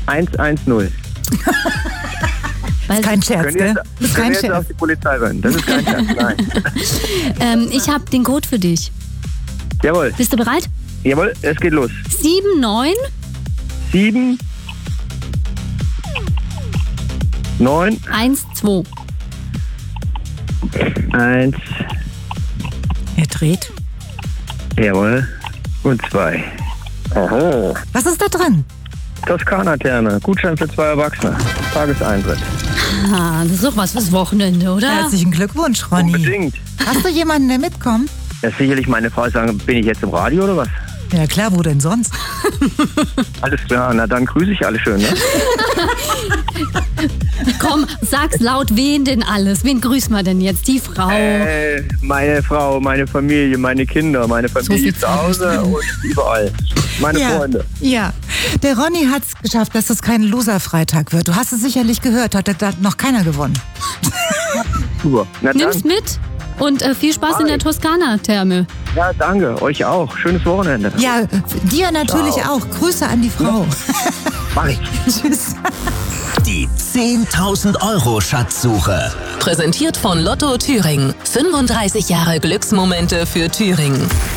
110. Das ist kein Scherz, gell? Das ist kein Scherz. Auf die Polizei rennen. Das ist kein Scherz, nein. Ich habe den Code für dich. Jawohl. Bist du bereit? Jawohl, es geht los. 7, 7, 9, 1, 2. 1, Er dreht. jawohl, und 2. Oho. Was ist da drin? Toskana-Therme, Gutschein für 2 Erwachsene. Tageseintritt. Ah, das ist doch was fürs Wochenende, oder? Herzlichen Glückwunsch, Ronny. Unbedingt. Hast du jemanden, der mitkommt? Ja, sicherlich meine Frau sagen, bin ich jetzt im Radio oder was? Ja klar, wo denn sonst? Alles klar, na dann grüße ich alle schön, ne? Komm, sag's laut, wen denn alles? Wen grüßen wir denn jetzt? Die Frau? Meine Frau, meine Familie, meine Kinder, meine Familie viel zu Hause und überall. Meine Freunde. Ja, der Ronny hat es geschafft, dass es kein Loser-Freitag wird. Du hast es sicherlich gehört, hat noch keiner gewonnen. Super. Na dann. Nimm's mit und viel Spaß in der Toskana-Therme. Ja, danke. Euch auch. Schönes Wochenende. Ja, dir natürlich auch. Grüße an die Frau. Mach ich. Tschüss. Die 10.000 Euro Schatzsuche. Präsentiert von Lotto Thüringen. 35 Jahre Glücksmomente für Thüringen.